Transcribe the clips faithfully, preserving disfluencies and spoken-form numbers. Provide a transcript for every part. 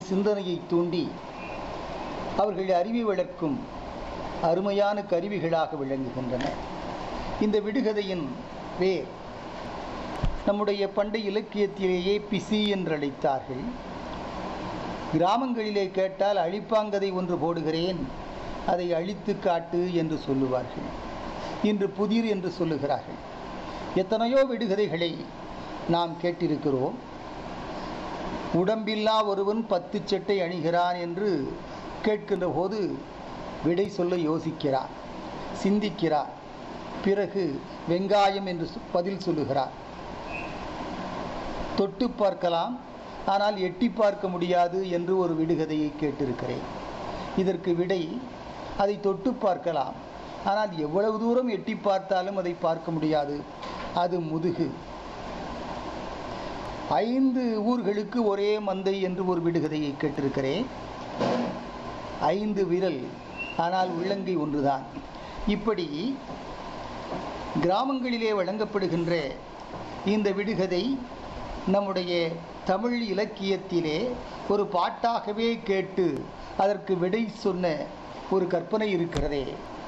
சிந்தனையை தூண்டி அவர்கள் அறிவை வளர்க்கும் அருமையான கருவிகளாக விளங்குகின்றன. இந்த விடுகதையின் வேர் நம்முடைய பண்டைய இலக்கியத்திலேயே பிசி என்று அழைத்தார்கள். கிராமங்களிலே கேட்டால் அழிப்பாங்கதை ஒன்று போடுகிறேன், அதை அழித்து காட்டு என்று சொல்லுவார்கள். இன்று புதிர் என்று சொல்லுகிறார்கள். எத்தனையோ விடுகதைகளை நாம் கேட்டிருக்கிறோம். உடம்பில்லா ஒருவன் பத்து சட்டை அணிகிறான் என்று கேட்கின்ற போது விடை சொல்ல யோசிக்கிறார், சிந்திக்கிறார். பிறகு வெங்காயம் என்று பதில் சொல்லுகிறார். தொட்டு பார்க்கலாம், ஆனால் எட்டி பார்க்க முடியாது என்று ஒரு விடுகதையை கேட்டிருக்கிறேன். இதற்கு விடை அதை தொட்டு பார்க்கலாம், ஆனால் எவ்வளவு தூரம் எட்டி பார்த்தாலும் அதை பார்க்க முடியாது, அது முதுகு. ஐந்து ஊர்களுக்கு ஒரே மந்தை என்று ஒரு விடுகதையை கேட்டிருக்கிறேன். ஐந்து விரல், ஆனால் உள்ளங்கை ஒன்றுதான். இப்படி கிராமங்களிலே வழங்கப்படுகின்ற இந்த விடுகதை நம்முடைய தமிழ் இலக்கியத்திலே ஒரு பாட்டாகவே கேட்டு அதற்கு விடை சொன்ன ஒரு கற்பனை இருக்கிறதே,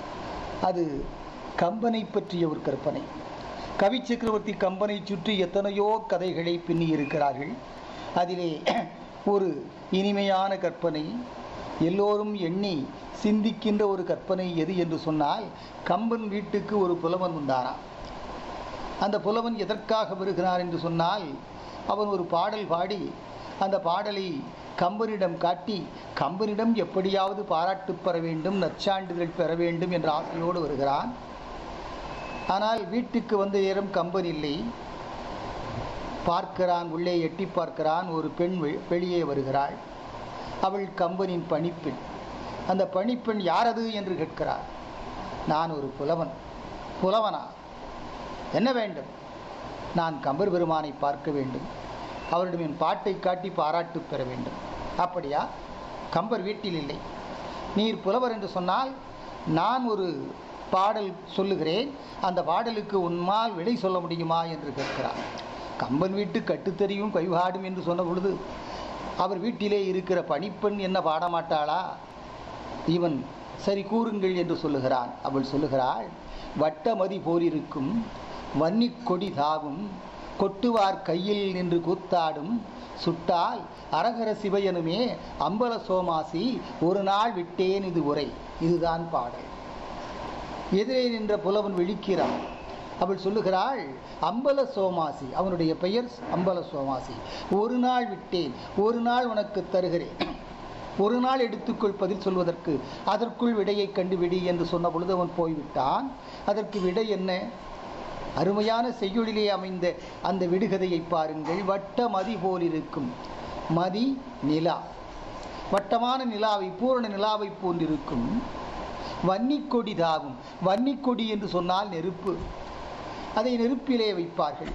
அது கம்பனை பற்றிய ஒரு கற்பனை. கவி சக்கரவர்த்தி கம்பனை சுற்றி எத்தனையோ கதைகளை பின்னி இருக்கிறார்கள். அதிலே ஒரு இனிமையான கற்பனை, எல்லோரும் எண்ணி சிந்திக்கின்ற ஒரு கற்பனை எது என்று சொன்னால், கம்பன் வீட்டுக்கு ஒரு புலவன் வந்தாராம். அந்த புலவன் எதற்காக வருகிறார் என்று சொன்னால், அவன் ஒரு பாடல் பாடி அந்த பாடலை கம்பனிடம் காட்டி கம்பனிடம் எப்படியாவது பாராட்டு பெற வேண்டும், நற்சான்றிதழ் பெற வேண்டும் என்ற ஆசையோடு வருகிறான். ஆனால் வீட்டுக்கு வந்த நேரம் கம்பன் இல்லை. பார்க்கிறான், உள்ளே எட்டி பார்க்கிறான். ஒரு பெண் வெளியே வருகிறாள். அவள் கம்பனின் பணிப்பெண். அந்த பணிப்பெண் யாரது என்று கேட்கிறார். நான் ஒரு புலவன். புலவனா? என்ன வேண்டும்? நான் கம்பர் பெருமானை பார்க்க வேண்டும், அவரிடம் என் பாட்டை காட்டி பாராட்டு பெற வேண்டும். அப்படியா? கம்பர் வீட்டில் இல்லை. நீர் புலவர் என்று சொன்னால் நான் ஒரு பாடல் சொல்லுகிறேன், அந்த பாடலுக்கு உன்மால் விடை சொல்ல முடியுமா என்று கேட்கிறார். கம்பன் வீட்டு கட்டுத்தறியும் கைவாடும் என்று சொன்ன பொழுது அவர் வீட்டிலே இருக்கிற பணிப்பெண் என்ன பாடமாட்டாளா? இவன் சரி கூறுங்கள் என்று சொல்லுகிறான். அவள் சொல்லுகிறாள், வட்டமதி போலிருக்கும் வன்னி கொடி தாவும் கொட்டுவார் கையில் நின்று கூத்தாடும் சுட்டால் அரகர சிவையனுமே அம்பல சோமாசி ஒரு நாள் விட்டேன் இது உரை. இதுதான் பாடல். எதிரே நின்ற புலவன் விழிக்கிறான். அவள் சொல்லுகிறாள், அம்பல சோமாசி, அவனுடைய பெயர் அம்பல சோமாசி. ஒரு நாள் விட்டேன், ஒரு நாள் உனக்கு தருகிறேன், ஒரு நாள் எடுத்துக்கொள் பதில் சொல்வதற்கு, அதற்குள் விடையை கண்டுவிடி என்று சொன்ன பொழுது அவன் போய்விட்டான். அதற்கு விடை என்ன? அருமையான செய்யுளிலே அமைந்த அந்த விடுகதையை பாருங்கள். வட்ட மதி போலிருக்கும், மதி நிலா, வட்டமான நிலாவை, பூரண நிலாவை போன்றிருக்கும். வன்னிக்கொடி தாவும், வன்னிக்கொடி என்று சொன்னால் நெருப்பு, அதை நெருப்பிலே வைப்பார்கள்.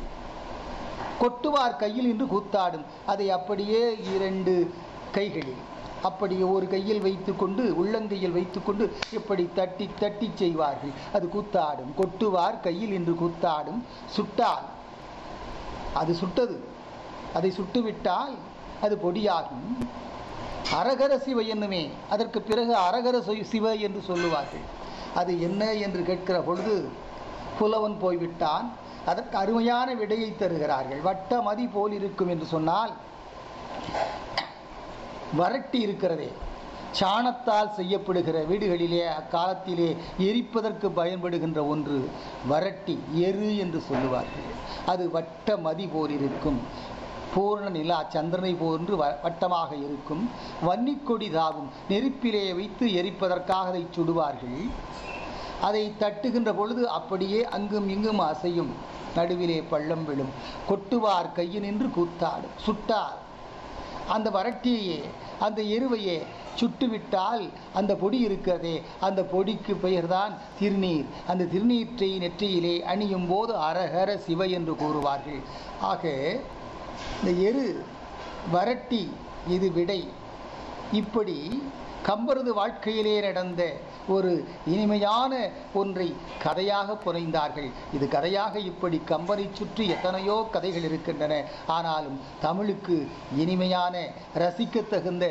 கொட்டுவார் கையில் என்று கூத்தாடும், அதை அப்படியே இரண்டு கைகளில், அப்படியே ஒரு கையில் வைத்துக்கொண்டு உள்ளங்கையில் வைத்துக்கொண்டு இப்படி தட்டி தட்டி செய்வார்கள். அது கூத்தாடும். கொட்டுவார் கையில் என்று கூத்தாடும். சுட்டால் அது சுட்டது, அதை சுட்டுவிட்டால் அது பொடியாகும். அரகர சிவ என்னுமே, அதற்கு பிறகு அரகர சிவ என்று சொல்லுவார்கள். அது என்ன என்று கேட்கிற பொழுது புலவன் போய்விட்டான். அதற்கு அருமையான விடையை தருகிறார்கள். வட்ட மதி போல் இருக்கும் என்று சொன்னால், வரட்டி இருக்கிறதே, சாணத்தால் செய்யப்படுகிற வீடுகளிலே அக்காலத்திலே எரிப்பதற்கு பயன்படுகின்ற ஒன்று வரட்டி, எரு என்று சொல்லுவார்கள். அது வட்ட மதி போல் இருக்கும். பூர்ண நிலா, சந்திரனை போன்று வட்டமாக இருக்கும். வன்னிக்கொடி தாவும், நெருப்பிலே வைத்து எரிப்பதற்காக அதை சுடுவார்கள். அதை தட்டுகின்ற பொழுது அப்படியே அங்கும் இங்கும் அசையும், நடுவிலே பள்ளம் விழும். கொட்டுவார் கையினின்று கூத்தாடும். சுட்டால் அந்த வரட்டியையே, அந்த எருவையே சுட்டுவிட்டால் அந்த பொடி இருக்கிறதே, அந்த பொடிக்கு பெயர்தான் திருநீர். அந்த திருநீற்றை நெற்றியிலே அணியும் போது அரஹர சிவ என்று கூறுவார்கள். ஆக இந்த எரு, வரட்டி, இது விடை. இப்படி கம்பரது வாழ்க்கையிலே நடந்த ஒரு இனிமையான ஒன்றை கதையாக புனைந்தார்கள். இது கதையாக இப்படி கம்பனை சுற்றி எத்தனையோ கதைகள் இருக்கின்றன. ஆனாலும் தமிழுக்கு இனிமையான, ரசிக்கத்தகுந்த